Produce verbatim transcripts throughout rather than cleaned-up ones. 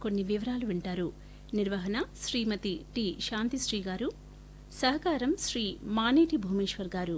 కొన్ని వివరాలు వింటారు. నిర్వహణ శ్రీమతి టి శాంతిశ్రీ గారు. సహకారం శ్రీ మానేటి భూమేశ్వర్ గారు.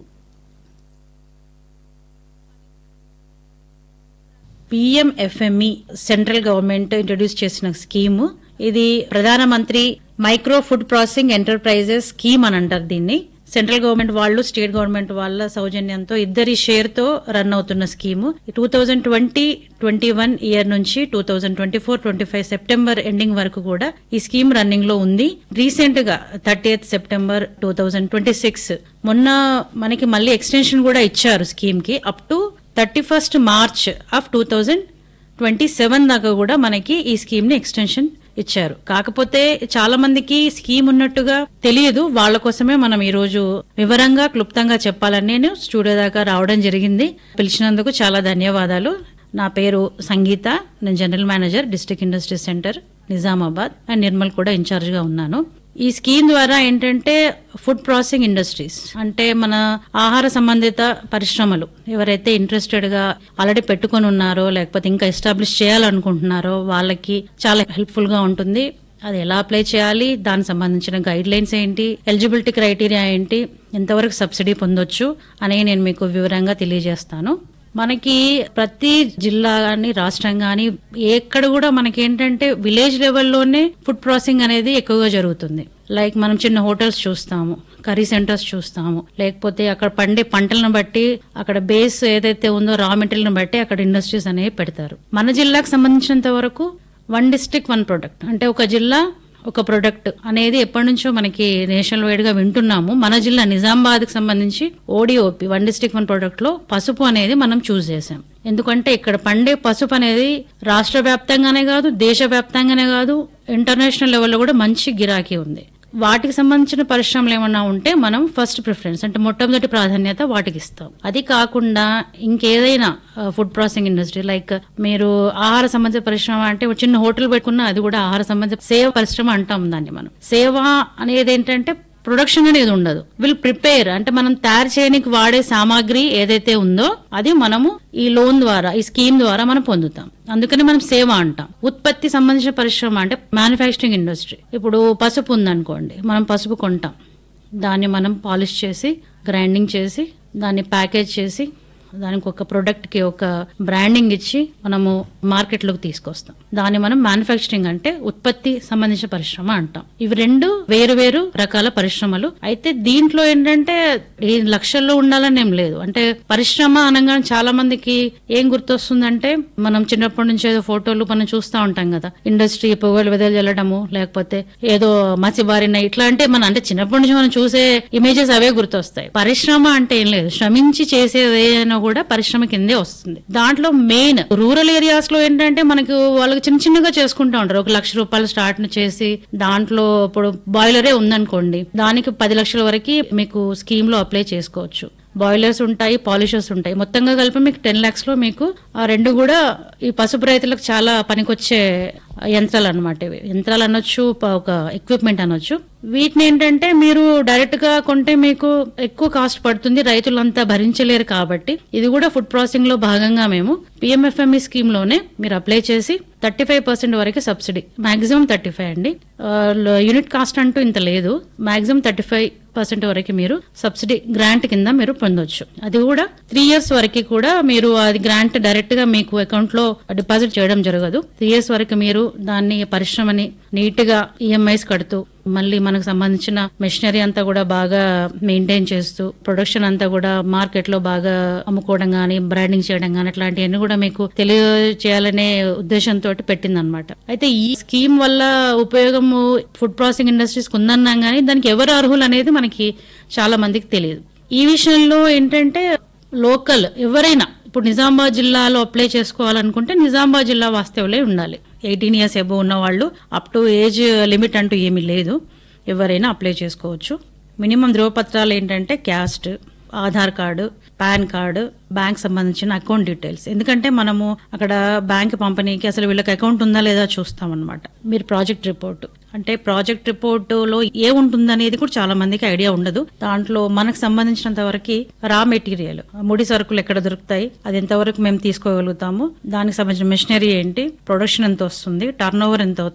పిఎంఎఫ్ఎంఈ సెంట్రల్ గవర్నమెంట్ ఇంట్రడ్యూస్ చేసిన స్కీము. ఇది ప్రధానమంత్రి micro food processing enterprises scheme అని అంటారు దీన్ని. సెంట్రల్ గవర్నమెంట్ వాళ్ళు స్టేట్ గవర్నమెంట్ వాళ్ళ సౌజన్యంతో ఇద్దరి షేర్ తో రన్ అవుతున్న scheme. Two thousand twenty twenty one year నుంచి two thousand twenty four twenty five September ending వరకు కూడా ఈ స్కీమ్ రన్నింగ్ లో ఉంది. రీసెంట్ గా thirty eighth September two thousand twenty six మొన్న మనకి మళ్ళీ ఎక్స్టెన్షన్ కూడా ఇచ్చారు స్కీమ్ కి. Up to thirty first March of two thousand twenty seven దాకా కూడా మనకి ఈ స్కీమ్ ని ఎక్స్టెన్షన్ ఇచ్చారు. కాకపోతే చాలా మందికి స్కీమ్ ఉన్నట్టుగా తెలియదు. వాళ్ళ కోసమే మనం ఈ రోజు వివరంగా క్లుప్తంగా చెప్పాలని నేను స్టూడియో దాకా రావడం జరిగింది. పిలిచినందుకు చాలా ధన్యవాదాలు. నా పేరు సంగీత. నేను general manager district industry centre Nizamabad and Nirmal కూడా ఇన్ఛార్జ్ గా ఉన్నాను. ఈ స్కీమ్ ద్వారా ఏంటంటే ఫుడ్ ప్రాసెసింగ్ ఇండస్ట్రీస్ అంటే మన ఆహార సంబంధిత పరిశ్రమలు ఎవరైతే ఇంట్రెస్టెడ్ గా ఆల్రెడీ పెట్టుకొని ఉన్నారో లేకపోతే ఇంకా ఎస్టాబ్లిష్ చేయాలనుకుంటున్నారో వాళ్ళకి చాలా హెల్ప్ఫుల్ గా ఉంటుంది. అది ఎలా అప్లై చేయాలి, దానికి సంబంధించిన గైడ్ లైన్స్ ఏంటి, ఎలిజిబిలిటీ క్రైటీరియా ఏంటి, ఎంతవరకు సబ్సిడీ పొందొచ్చు అని నేను మీకు వివరంగా తెలియజేస్తాను. మనకి ప్రతి జిల్లా గాని రాష్ట్రం గాని ఎక్కడ కూడా మనకి ఏంటంటే విలేజ్ లెవెల్లోనే ఫుడ్ ప్రాసెసింగ్ అనేది ఎక్కువగా జరుగుతుంది. లైక్ మనం చిన్న హోటల్స్ చూస్తాము, కర్రీ సెంటర్స్ చూస్తాము, లేకపోతే అక్కడ పండే పంటలను బట్టి అక్కడ బేస్ ఏదైతే ఉందో రా మెటీరియల్ బట్టి అక్కడ ఇండస్ట్రీస్ అనేవి పెడతారు. మన జిల్లాకు సంబంధించినంత వరకు వన్ డిస్ట్రిక్ట్ వన్ ప్రొడక్ట్ అంటే ఒక జిల్లా ఒక ప్రొడక్ట్ అనేది ఎప్పటి నుంచో మనకి నేషనల్ వైడ్ గా వింటున్నాము. మన జిల్లా నిజామాబాద్ కి సంబంధించి ODOP one district one product లో పసుపు అనేది మనం చూస్ చేసాం. ఎందుకంటే ఇక్కడ పండే పసుపు అనేది రాష్ట్ర వ్యాప్తంగానే కాదు, దేశ వ్యాప్తంగానే కాదు, ఇంటర్నేషనల్ లెవెల్లో కూడా మంచి గిరాకీ ఉంది. వాటికి సంబంధించిన పరిశ్రమలు ఏమన్నా ఉంటే మనం ఫస్ట్ ప్రిఫరెన్స్ అంటే మొట్టమొదటి ప్రాధాన్యత వాటికి ఇస్తాం. అది కాకుండా ఇంకేదైనా ఫుడ్ ప్రాసెసింగ్ ఇండస్ట్రీ లైక్ మీరు ఆహార సంబంధిత పరిశ్రమ అంటే చిన్న హోటల్ పెట్టుకున్నా అది కూడా ఆహార సంబంధిత సేవ పరిశ్రమ అంటాం దాన్ని. మనం సేవ అనేది ఏంటంటే ప్రొడక్షన్ అనేది ఉండదు, విల్ ప్రిపేర్ అంటే మనం తయారు చేయడానికి వాడే సామాగ్రి ఏదైతే ఉందో అది మనము ఈ లోన్ ద్వారా ఈ స్కీమ్ ద్వారా మనం పొందుతాం. అందుకని మనం సేవ అంటాం. ఉత్పత్తి సంబంధించిన పరిశ్రమ అంటే మ్యానుఫ్యాక్చరింగ్ ఇండస్ట్రీ. ఇప్పుడు పసుపు ఉందనుకోండి, మనం పసుపు కొంటాం, దాన్ని మనం పాలిష్ చేసి గ్రైండింగ్ చేసి దాన్ని ప్యాకేజ్ చేసి దానికి ఒక ప్రొడక్ట్ కి ఒక బ్రాండింగ్ ఇచ్చి మనము మార్కెట్ లోకి తీసుకొస్తాం. దాన్ని మనం మ్యానుఫ్యాక్చరింగ్ అంటే ఉత్పత్తి సంబంధించిన పరిశ్రమ అంటాం. ఇవి రెండు వేరు వేరు రకాల పరిశ్రమలు. అయితే దీంట్లో ఏంటంటే ఈ లక్షల్లో ఉండాలని ఏం లేదు. అంటే పరిశ్రమ అనగానే చాలా మందికి ఏం గుర్తొస్తుందంటే మనం చిన్నప్పటి నుంచి ఏదో ఫోటోలు మనం చూస్తూ ఉంటాం కదా, ఇండస్ట్రీ పొగలు వెదలు చల్లడము లేకపోతే ఏదో మసిబారిన ఇట్లా అంటే మన అంటే చిన్నప్పటి నుంచి మనం చూసే ఇమేజెస్ అవే గుర్తొస్తాయి. పరిశ్రమ అంటే ఏం లేదు, శ్రమించి చేసేదేనా కూడా పరిశ్రమ కిందే వస్తుంది. దాంట్లో మెయిన్ రూరల్ ఏరియాస్ లో ఏంటంటే మనకు వాళ్ళకి చిన్న చిన్నగా చేసుకుంటా ఉంటారు. ఒక లక్ష రూపాయలు స్టార్ట్ చేసి దాంట్లో ఇప్పుడు బాయిలరే ఉందనుకోండి, దానికి పది లక్షల వరకు మీకు స్కీమ్ లో అప్లై చేసుకోవచ్చు. బాయిలర్స్ ఉంటాయి, పాలిషర్స్ ఉంటాయి, మొత్తంగా కలిపి మీకు టెన్ లాక్స్ లో మీకు ఆ రెండు కూడా ఈ పసుపు రైతులకు చాలా పనికొచ్చే యంత్రాలు అనమాట. ఇవి యంత్రాలు అనొచ్చు, ఒక ఎక్విప్మెంట్ అనొచ్చు. వీటిని ఏంటంటే మీరు డైరెక్ట్ గా కొంటే మీకు ఎక్కువ కాస్ట్ పడుతుంది, రైతులంతా భరించలేరు. కాబట్టి ఇది కూడా ఫుడ్ ప్రాసెసింగ్ లో భాగంగా మేము పిఎంఎఫ్ఎంఈ స్కీమ్ లోనే మీరు అప్లై చేసి థర్టీ ఫైవ్ పర్సెంట్ వరకు సబ్సిడీ, మాక్సిమం థర్టీ ఫైవ్ అండి, యూనిట్ కాస్ట్ అంటూ ఇంత లేదు, మాక్సిమం థర్టీ ఫైవ్ పర్సెంట్ వరకు మీరు సబ్సిడీ గ్రాంట్ కింద మీరు పొందొచ్చు. అది కూడా త్రీ ఇయర్స్ వరకు కూడా మీరు అది గ్రాంట్ డైరెక్ట్ గా మీకు అకౌంట్ లో డిపాజిట్ చేయడం జరగదు. త్రీ ఇయర్స్ వరకు మీరు దాన్ని పరిశ్రమని నీట్ గా ఈఎంఐస్ కడుతూ మళ్ళీ మనకు సంబంధించిన మెషినరీ అంతా కూడా బాగా మెయింటైన్ చేస్తూ ప్రొడక్షన్ అంతా కూడా మార్కెట్ లో బాగా అమ్ముకోవడం గానీ బ్రాండింగ్ చేయడం గానీ అట్లాంటివన్నీ కూడా మీకు తెలియజేయాలనే ఉద్దేశంతో పెట్టింది అనమాట. అయితే ఈ స్కీమ్ వల్ల ఉపయోగం ఫుడ్ ప్రాసెసింగ్ ఇండస్ట్రీస్ ఉందన్నాం గానీ దానికి ఎవరు అర్హులు అనేది మనకి చాలా మందికి తెలియదు. ఈ విషయంలో ఏంటంటే లోకల్ ఎవరైనా ఇప్పుడు నిజామాబాద్ జిల్లాలో అప్లై చేసుకోవాలనుకుంటే నిజామాబాద్ జిల్లా వాస్తవులే ఉండాలి. ఎయిటీన్ ఇయర్స్ ఎబో ఉన్న వాళ్ళు, అప్ టు ఏజ్ లిమిట్ అంటూ ఏమీ లేదు, ఎవరైనా అప్లై చేసుకోవచ్చు. మినిమం ధ్రువపత్రాలు ఏంటంటే caste, Aadhaar card, pan card, bank సంబంధించిన అకౌంట్ డీటెయిల్స్. ఎందుకంటే మనము అక్కడ బ్యాంక్ పంపిణీకి అసలు వీళ్ళకి అకౌంట్ ఉందా లేదా చూస్తాం అనమాట. మీరు ప్రాజెక్ట్ రిపోర్ట్ అంటే ప్రాజెక్ట్ రిపోర్ట్ లో ఏ ఉంటుంది అనేది కూడా చాలా మందికి ఐడియా ఉండదు. దాంట్లో మనకు సంబంధించినంత వరకు రా మెటీరియల్, ముడి సరుకులు ఎక్కడ దొరుకుతాయి, అది ఎంతవరకు మేము తీసుకోగలుగుతాము, దానికి సంబంధించిన మెషినరీ ఏంటి, ప్రొడక్షన్ ఎంత వస్తుంది, టర్న్ ఓవర్ ఎంత